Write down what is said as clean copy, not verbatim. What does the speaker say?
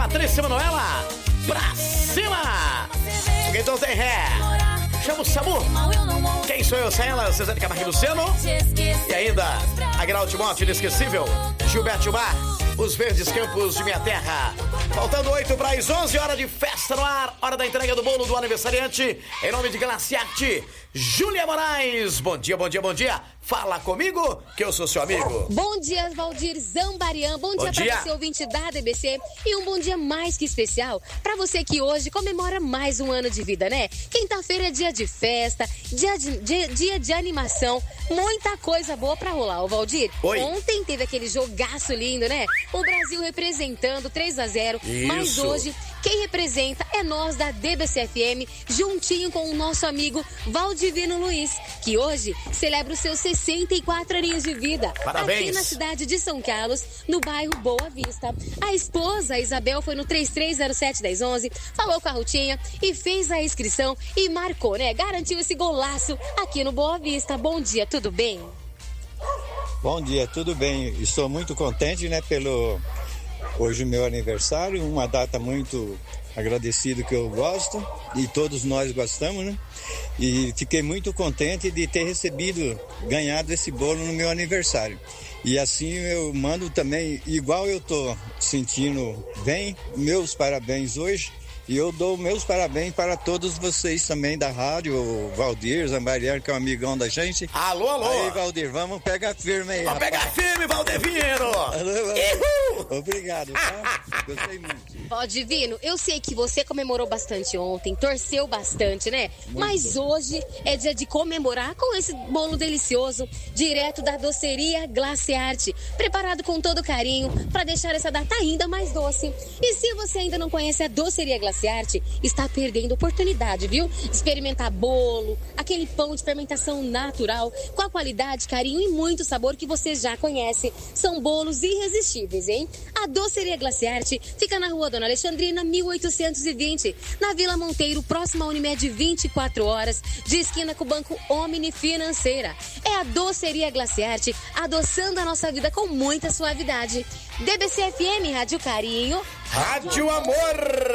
Patrícia Manuela, pra cima! Então tem ré. Chama o Samu. Quem sou eu sem ela? Cesare Camargo e Luciano. E ainda, Aguinaldo Timóteo, inesquecível. Gilberto Gilmar, os verdes campos de minha terra. Faltando 8 para as 11, hora de festa no ar. Hora da entrega do bolo do aniversariante. Em nome de Glaciarte, Júlia Moraes. Bom dia, bom dia, bom dia. Fala comigo, que eu sou seu amigo. Bom dia, Valdir Zambarian. Bom dia para você, ouvinte da DBC. E um bom dia mais que especial para você que hoje comemora mais um ano de vida, né? Quinta-feira é dia de festa, dia de animação. Muita coisa boa para rolar, ô Valdir. Oi. Ontem teve aquele jogaço lindo, né? O Brasil representando 3-0. Isso. Mas hoje, quem representa é nós da DBC-FM, juntinho com o nosso amigo Valdivino Luiz, que hoje celebra os seus 64 aninhos de vida. Parabéns. Aqui na cidade de São Carlos, no bairro Boa Vista. A esposa, a Isabel, foi no 3307-1011, falou com a Rutinha e fez a inscrição e marcou, né? Garantiu esse golaço aqui no Boa Vista. Bom dia, tudo bem? Bom dia, tudo bem. Estou muito contente, né, pelo hoje meu aniversário, uma data muito agradecido que eu gosto e todos nós gostamos, né? E fiquei muito contente de ter ganhado esse bolo no meu aniversário. E assim eu mando também, igual eu tô sentindo bem, meus parabéns hoje. E eu dou meus parabéns para todos vocês também da rádio, o Valdir Zambarian, que é um amigão da gente. Alô, alô. Aí, Valdir, vamos pegar firme aí. Vamos pegar firme, Valdevino. Obrigado, tá? Gostei muito. Ó, Divino, eu sei que você comemorou bastante ontem, torceu bastante, né? Mas hoje é dia de comemorar com esse bolo delicioso, direto da doceria Glaciarte, preparado com todo carinho para deixar essa data ainda mais doce. E se você ainda não conhece a doceria Glaciarte, está perdendo oportunidade, viu? Experimentar bolo, aquele pão de fermentação natural, com a qualidade, carinho e muito sabor que você já conhece. São bolos irresistíveis, hein? A doceria Glaciarte fica na rua Dona Alexandrina, 1820, na Vila Monteiro, próxima à Unimed, 24 horas, de esquina com o Banco Omni Financeira. É a doceria Glaciarte, adoçando a nossa vida com muita suavidade. DBC-FM, Rádio Carinho. Rádio Amor.